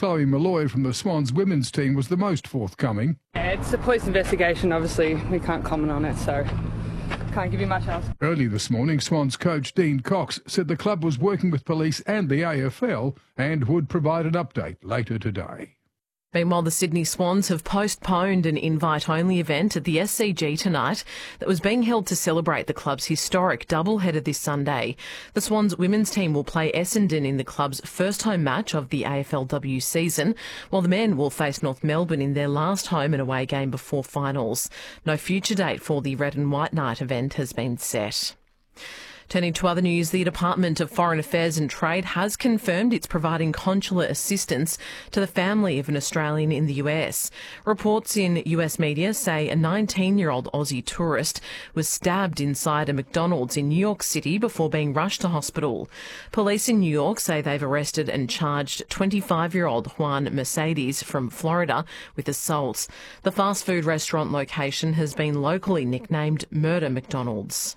Chloe Malloy from the Swans women's team was the most forthcoming. It's a police investigation, obviously. We can't comment on it, so can't give you much else. Early this morning, Swans coach Dean Cox said the club was working with police and the AFL and would provide an update later today. Meanwhile, the Sydney Swans have postponed an invite-only event at the SCG tonight that was being held to celebrate the club's historic doubleheader this Sunday. The Swans women's team will play Essendon in the club's first home match of the AFLW season, while the men will face North Melbourne in their last home and away game before finals. No future date for the Red and White Night event has been set. Turning to other news, the Department of Foreign Affairs and Trade has confirmed it's providing consular assistance to the family of an Australian in the US. Reports in US media say a 19-year-old Aussie tourist was stabbed inside a McDonald's in New York City before being rushed to hospital. Police in New York say they've arrested and charged 25-year-old Juan Mercedes from Florida with assault. The fast food restaurant location has been locally nicknamed Murder McDonald's.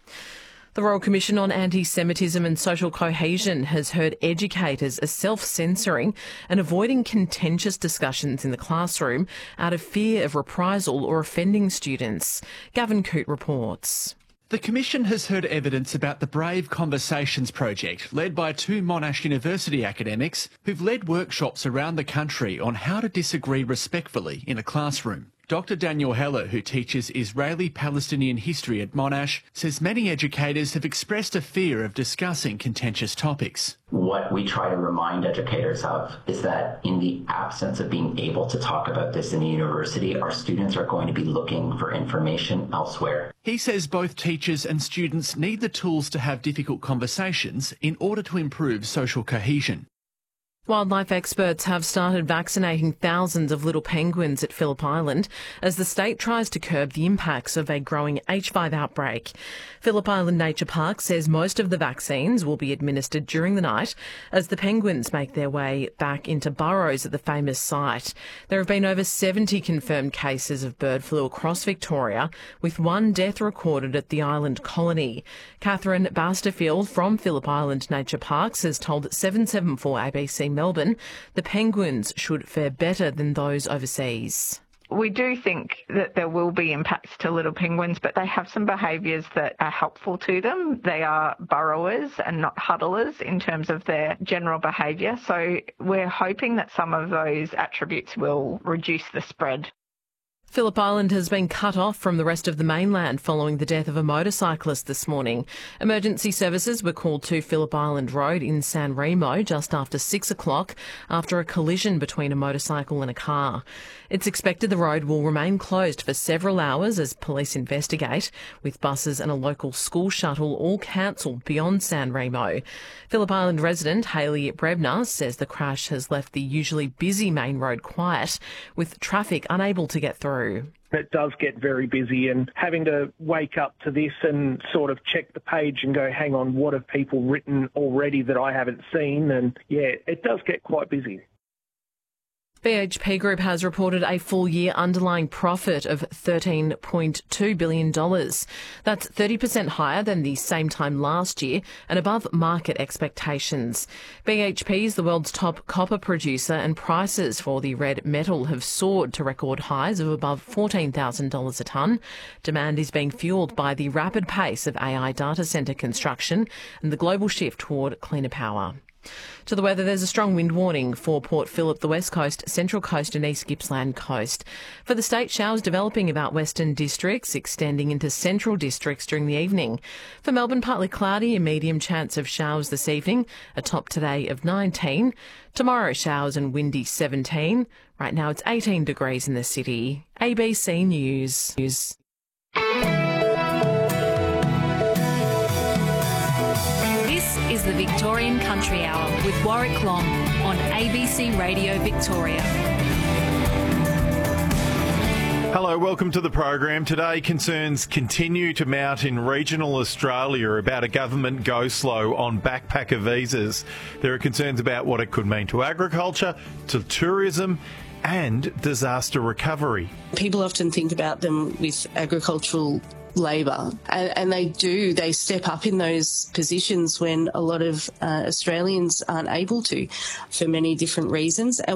The Royal Commission on Anti-Semitism and Social Cohesion has heard educators are self-censoring and avoiding contentious discussions in the classroom out of fear of reprisal or offending students. Gavin Coote reports. The Commission has heard evidence about the Brave Conversations project, led by two Monash University academics who've led workshops around the country on how to disagree respectfully in a classroom. Dr Daniel Heller, who teaches Israeli-Palestinian history at Monash, says many educators have expressed a fear of discussing contentious topics. What we try to remind educators of is that in the absence of being able to talk about this in the university, our students are going to be looking for information elsewhere. He says both teachers and students need the tools to have difficult conversations in order to improve social cohesion. Wildlife experts have started vaccinating thousands of little penguins at Phillip Island as the state tries to curb the impacts of a growing H5 outbreak. Phillip Island Nature Park says most of the vaccines will be administered during the night as the penguins make their way back into burrows at the famous site. There have been over 70 confirmed cases of bird flu across Victoria, with one death recorded at the island colony. Catherine Basterfield from Phillip Island Nature Parks has told 774 ABC Melbourne the penguins should fare better than those overseas. We do think that there will be impacts to little penguins, but they have some behaviours that are helpful to them. They are burrowers and not huddlers in terms of their general behaviour. So we're hoping that some of those attributes will reduce the spread. Phillip Island has been cut off from the rest of the mainland following the death of a motorcyclist this morning. Emergency services were called to Phillip Island Road in San Remo just after 6 o'clock after a collision between a motorcycle and a car. It's expected the road will remain closed for several hours as police investigate, with buses and a local school shuttle all cancelled beyond San Remo. Phillip Island resident Hayley Brebner says the crash has left the usually busy main road quiet, with traffic unable to get through. It does get very busy, and having to wake up to this and sort of check the page and go, hang on, what have people written already that I haven't seen? And yeah, it does get quite busy. BHP Group has reported a full-year underlying profit of $13.2 billion. That's 30% higher than the same time last year and above market expectations. BHP is the world's top copper producer, and prices for the red metal have soared to record highs of above $14,000 a tonne. Demand is being fuelled by the rapid pace of AI data centre construction and the global shift toward cleaner power. To the weather, there's a strong wind warning for Port Phillip, the West Coast, Central Coast and East Gippsland Coast. For the state, showers developing about western districts, extending into central districts during the evening. For Melbourne, partly cloudy, a medium chance of showers this evening, a top today of 19. Tomorrow, showers and windy 17. Right now, it's 18 degrees in the city. ABC News. Is the Victorian Country Hour with Warwick Long on ABC Radio Victoria. Hello, welcome to the program. Today, concerns continue to mount in regional Australia about a government go-slow on backpacker visas. There are concerns about what it could mean to agriculture, to tourism and disaster recovery. People often think about them with agricultural labour, and they step up in those positions when a lot of Australians aren't able to, for many different reasons.